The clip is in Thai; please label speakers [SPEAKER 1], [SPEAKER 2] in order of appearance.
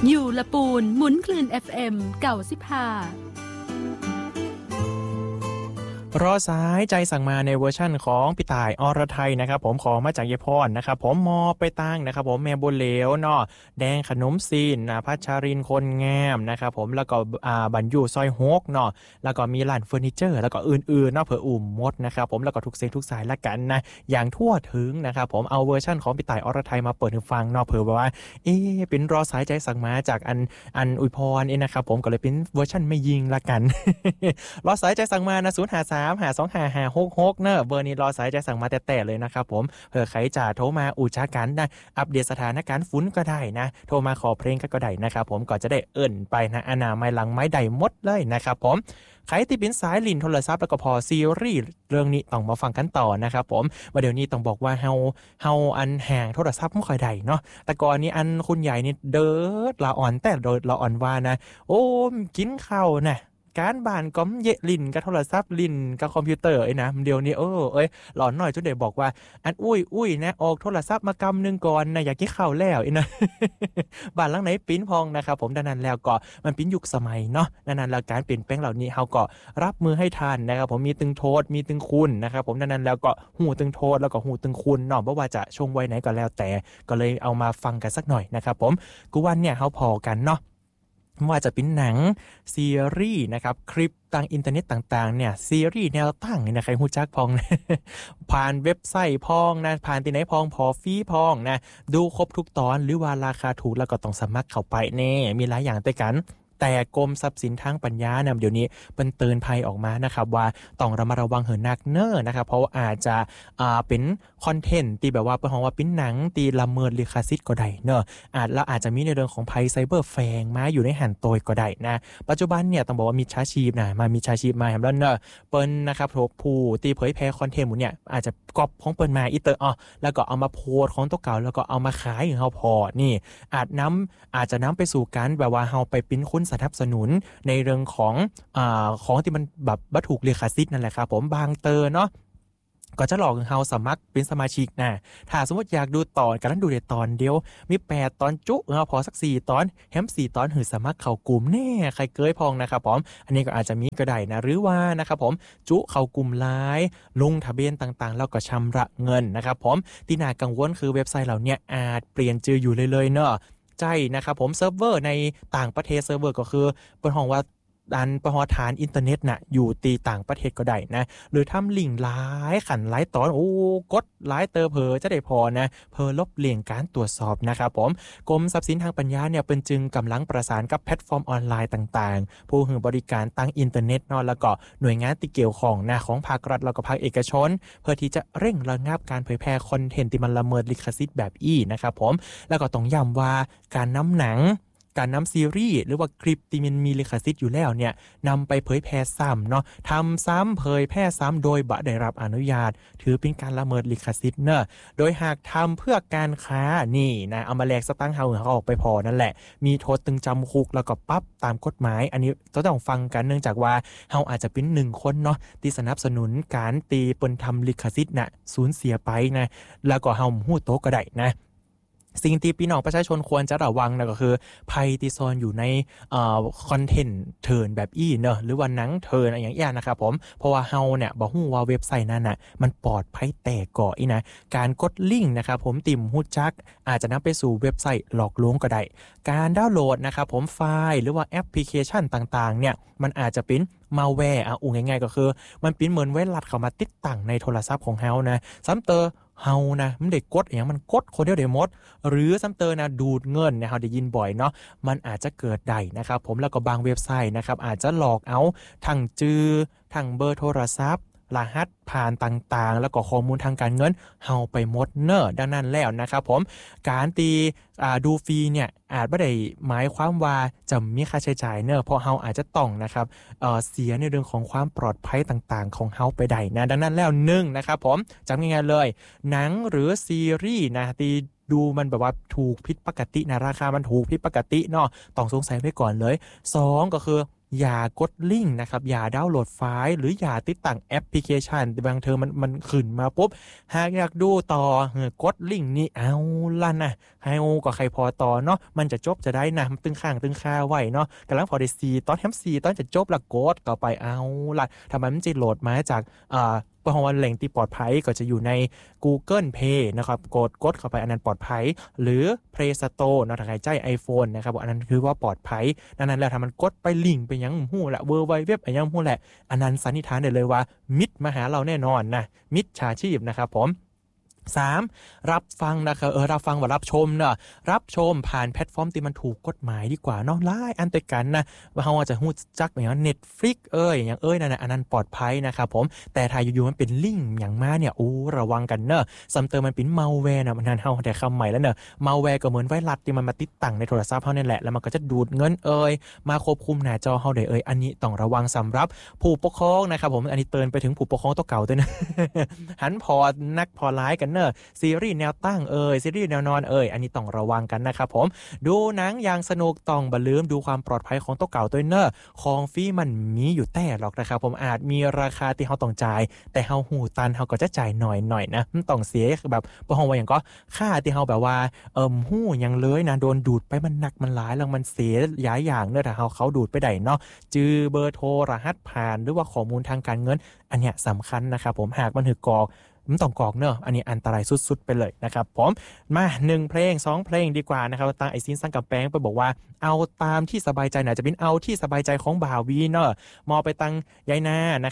[SPEAKER 1] อยู่ละปูนหมุนคลื่น FM เก่า15
[SPEAKER 2] รอสายใจสั่งมาในเวอร์ชั่นของพี่ต่ายอรไทยนะครับผมขอมาจากเยพรนะครับผมมอไปตั้งนะครับผมแม่บุญเหลวเนาะแดงขนมซีนพัชรินคนงามนะครับผมแล้วก็บรรยุซอยฮกเนาะแล้วก็มีร้านเฟอร์นิเจอร์แล้วก็อื่นๆเนาะเผื่ออุ่มมดนะครับผมแล้วก็ทุกเสียงทุกสายละกันนะอย่างทั่วถึงนะครับผมเอาเวอร์ชั่นของพี่ต่ายอรไทยมาเปิดให้ฟังเนาะเผื่อว่าเป็นรอสายใจสั่งมาจากอันอุยพรนะครับผมก็เลยเป็นเวอร์ชั่นไม่ยิงละกัน รอสายใจสั่งมานะ053525566เนอะเบอร์นี้รอสายใจสั่งมาแต่เลยนะครับผมเผื่อใครจะโทรมาอุจากันนะอัปเดตสถานการณ์ฝุ่นก็ได้นะโทรมาขอเพลงก็ได้นะครับผมก็จะได้เอิ่นไปนะอนามัยหลังไม้ใดหมดเลยนะครับผมใครที่เป็นสายลินโทรศัพท์แล้วก็พอซีรีส์เรื่องนี้ต้องมาฟังกันต่อนะครับผมว่าเดี๋ยวนี้ต้องบอกว่าเฮาอันห่างโทรศัพท์ไม่ค่อยได้เนาะแต่ก่อนนี้อันคุณใหญ่นี่เดิดละอ่อนแต่โดยละอ่อนว่านะโอ้กินข้าวนะการบ้านก็เยะลินกับโทรศัพท์ลินกับคอมพิวเตอร์นะเดี๋ยวนี้หลอนหน่อยจนเดี๋ยวบอกว่าอันอุ้ยนะออกโทรศัพท์มากำนึงก่อนนะอยากกินข้าวแล้วนะ บ้านหลังไหนปิ้นพองนะครับผมดังนั้นแล้วก็มันปิ้นยุคสมัยเนาะดังนั้นแล้วการเปลี่ยนแปลงเหล่านี้เฮาก็รับมือให้ทันนะครับผมมีตึงโทษมีตึงคุณนะครับผมดังนั้นแล้วก็หูตึงโทษแล้วก็หูตึงคุณเนาะบ่ว่าจะช่วงวัยไหนก็แล้วแต่ก็เลยเอามาฟังกันสักหน่อยนะครับผมกูวันเนี่ยเฮาพอกันเนาะว่าจะเป็นหนังซีรีส์นะครับคลิปทางอินเทอร์เน็ตต่างๆเนี่ยซีรีส์แนวตั้งนี่นะใครฮู้จักพอง ผ่านเว็บไซต์พองนะผ่านที่ไหนพองพอฟรีพองนะดูครบทุกตอนหรือว่าราคาถูกแล้วก็ต้องสมัครเข้าไปแน่มีหลายอย่างด้วยกันแต่กรมทรัพย์สินทางปัญญาเนี่ยเดี๋ยวนี้เป็นเตือนภัยออกมานะครับว่าต้องระมัดระวังเหินนักเน้อนะครับเพราะว่าอาจจะเป็นคอนเทนต์ที่แบบว่าเป็นของว่าเป็นหนังตีละเมิดลิขสิทธิ์ก็ได้เนอะอาจจะมีในเรื่องของภัยไซเบอร์แฝงมาอยู่ในหันโตยก็ได้นะปัจจุบันเนี่ยต้องบอกว่ามีมิจฉาชีพมาแล้วเนอะเปิ้นนะครับผู้ตีเผยแพร่คอนเทนต์หมู่เนี่ยอาจจะก๊อปของเปิ้นมาอีเตอร์แล้วก็เอามาโพสของตัวเก่าแล้วก็เอามาขายของเฮาพอนี่อาจจะนำไปสู่การแบบว่าเฮาไปปิ้นคุณสนับสนุนในเรื่องของที่มันแบบวัตถุลิขสิทธิ์นั่นแหละครับผมบางเตอเนาะก็จะหลอกเฮาสมัครเป็นสมาชิกนะถ้าสมมติอยากดูตอนกันนั้นดูในตอนเดียวมี8ตอนจุพอสัก4ตอนแฮม4ตอนหือสมัครเข้ากลุ่มแน่ใครเกยพองนะครับผมอันนี้ก็อาจจะมีก็ได้นะหรือว่านะครับผมจุเข้ากลุ่มไลน์ลงทะเบียนต่างๆแล้วก็ชำระเงินนะครับผมที่น่ากังวลคือเว็บไซต์เหล่านี้อาจเปลี่ยนชื่ออยู่เลยเนาะใจนะครับผมเซิร์ฟเวอร์ในต่างประเทศเซิร์ฟเวอร์ก็คือเป็นห้องว่าประหอฐานอินเทอร์เน็ตน่ะอยู่ตีต่างประเทศก็ได้นะหรือทำลิงก์หลายขันหลายตอนกดหลายเตอเพอจะได้พอนะเพอลบเลี่ยงการตรวจสอบนะครับผมกรมทรัพย์สินทางปัญญาเนี่ยเป็นจึงกำลังประสานกับแพลตฟอร์มออนไลน์ต่างๆผู้ให้บริการตั้งอินเทอร์เน็ตเนาะแล้วก็หน่วยงานที่เกี่ยวข้องนะของภาครัฐแล้วก็ภาคเอกชนเพื่อที่จะเร่งระงับการเผยแพร่คอนเทนต์ที่มันละเมิดลิขสิทธิ์แบบนะครับผมแล้วก็ต้องย้ำว่าการนำหนังการนำซีรีส์หรือว่าคลิปที่มันมีลิขสิทธิ์อยู่แล้วเนี่ยนำไปเผยแพร่ซ้ำเนาะทำซ้ำเผยแพร่ซ้ำโดยบ่ได้รับอนุญาตถือเป็นการละเมิดลิขสิทธิ์เนอะโดยหากทำเพื่อการค้านี่นะเอามาแลกสตังค์เฮาออกไปพอนั่นแหละมีโทษตึงจำคุกแล้วก็ปรับตามกฎหมายอันนี้ต้องฟังกันเนื่องจากว่าเฮาอาจจะเป็น1คนเนาะที่สนับสนุนการตีปนทำลิขสิทธิ์น่ะสูญเสียไปนะแล้วก็เฮาฮู้โตก็ได้นะสิ่งที่พี่น้องประชาชนควรจะระวังนะก็คือภัยที่ซ่อนอยู่ในคอนเทนต์เทิร์นแบบเนอะหรือว่าหนังเทิร์นอะไรอย่างเงี้ยนะครับผมเพราะว่าเฮาเนี่ยบ่ฮู้ว่าเว็บไซต์นั้นน่ะมันปลอดภัยแต่ก่อนะการกดลิงก์นะครับผมติ่มฮู้จักอาจจะนำไปสู่เว็บไซต์หลอกลวงก็ได้การดาวน์โหลดนะครับผมไฟล์หรือว่าแอปพลิเคชันต่างๆเนี่ยมันอาจจะเป็นมาแวร์ง่ายๆก็คือมันเป็นเหมือนไวรัสเข้ามาติดตั้งในโทรศัพท์ของเฮานะซ้ำเตอเฮานะมันได้กดอย่างมันกดคนเดียวได้หมดหรือซ้ำเตอนะดูดเงินเนี่ยเฮาได้ยินบ่อยเนาะมันอาจจะเกิดได้นะครับผมแล้วก็บางเว็บไซต์นะครับอาจจะหลอกเอาทั้งทั้งเบอร์โทรศัพท์รหัสผ่านต่างๆแล้วก็ข้อมูลทางการเงินเฮาไปหมดเนอะดังนั้นแล้วนะครับผมการดูฟรีเนี่ยอาจไม่ได้หมายความว่าจะมีค่าใช้จ่ายเนอะเพราะเฮาอาจจะต้องนะครับเสียในเรื่องของความปลอดภัยต่างๆของเฮาไปได้นะดังนั้นแล้วนะครับผมจำง่ายๆเลยหนังหรือซีรีส์นะที่ดูมันแบบว่าถูกผิดปกตินะราคามันถูกผิดปกติเนาะต้องสงสัยไว้ก่อนเลย2ก็คืออย่ากดลิงก์นะครับอย่าดาวน์โหลดไฟล์หรืออย่าติดตั้งแอปพลิเคชันบางเทอมันขึ้นมาปุ๊บหากอยากดูต่อกดลิงก์นี้เอาล่ะนะให้โอก็ใครพอต่อเนาะมันจะจบจะได้นะตึงข้างตึงคาไว้เนาะกำลังพอได้4ตอนแฮม4ตอนจะจบละกดก็ไปเอาล่ะทำไมมันจะโหลดมาจากเพราะว่าแหล่งที่ปลอดภัยก็จะอยู่ใน Google Play นะครับกดเข้าไปอันนั้นปลอดภัยหรือ Play Store เนาะถ้าใครใช้ iPhone นะครับอันนั้นคือว่าปลอดภัยนั้นแล้วถ้ามันกดไปลิงก์ไปยังหู้ละ www อันยังหู้แหละอันนั้นสันนิษฐานได้เลยว่ามิจมาหาเราแน่นอนนะมิจฉาชีพนะครับผม3รับฟังนะครับรับฟังว่ารับชมเนาะรับชมผ่านแพลตฟอร์มที่มันถูกกฎหมายดีกว่าเนาะหลายอันด้วยกันนะว่าเฮาจะฮู้จักอย่าง Netflix อย่างนั่นน่ะอันนั้นปลอดภัยนะครับผมแต่ถ้าอยู่ๆมันเป็นลิงก์อย่างมาเนี่ยระวังกันเนาะซัมเตอร์มันเป็นมัลแวร์นะมันเฮาได้คำใหม่แล้วเนาะมัลแวร์ก็เหมือนไวรัสที่มันมาติดตั้งในโทรศัพท์เฮานั่นแหละแล้วมันก็จะดูดเงินมาควบคุมหน้าจอเฮาได้อันนี้ต้องระวังสำหรับผู้ปกครองนะครับผมอันนี้เตือนไปถึงผู้ปกครองตัวเก่าด้วยนะ หันพอนักพอร้ายกันเนอะซีรีส์แนวตั้งซีรีส์แนวนอนอันนี้ต้องระวังกันนะครับผมดูหนังอย่างสนุกต้องบ่ลืมดูความปลอดภัยของตัวเก่าด้วยเนอะของฟรีมันมีอยู่แต่หรอกนะครับผมอาจมีราคาที่เฮาต้องจ่ายแต่เฮาหูตันเฮาก็จะจ่ายหน่อยนะมันต้องเสียแบบบ่ฮ้องว่าหยังก็ค่าที่เฮาแบบว่าหู้หยังเลยนะโดนดูดไปมันหนักมันหลายแล้วมันเสียหลายอย่างเนอะถ้าเขาดูดไปได้เนาะจื้อเบอร์โทรรหัสผ่านหรือว่าข้อมูลทางการเงินอันเนี้ยสำคัญนะครับผมหากมันถูกกรอกมันต้องกรอกเนอะอันนี้อันตรายสุดๆไปเลยนะครับผมมา1เพลง2เพลงดีกว่านะครับตั้งไอซินสังกับแป้งไปบอกว่าเอาตามที่สบายใจน่ะจะเป็นเอาที่สบายใจของบ่าววีเนอะมอไปตั้งยายนานะครับ